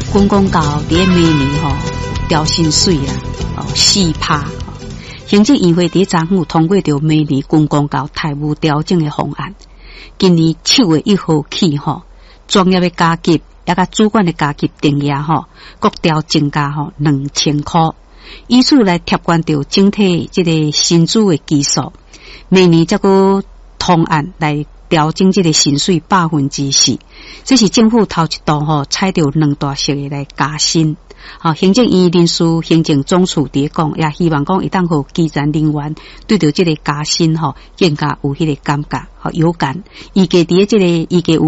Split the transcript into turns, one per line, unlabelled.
军公告伫明年调薪水啦，4%。行政议会伫昨午通过着明年军公告财务调整的方案。今年7月1号起专业的加级也甲主管的加级定额各调增加2000块，以此来贴关着整体这个薪资的基数。明年再个通案来调整这个薪水4%，这是政府头一度采着2大式的来加薪。行政院人事行政总处伫讲，也希望讲一旦互基层人员对着这个加薪更加有迄个感觉有感。预计伫这个